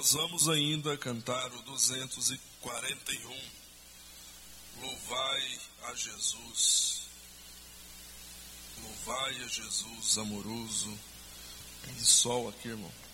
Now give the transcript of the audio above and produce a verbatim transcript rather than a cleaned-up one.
Nós vamos ainda cantar o duzentos e quarenta e um. Louvai a Jesus. Louvai a Jesus amoroso. Tem sol aqui, irmão.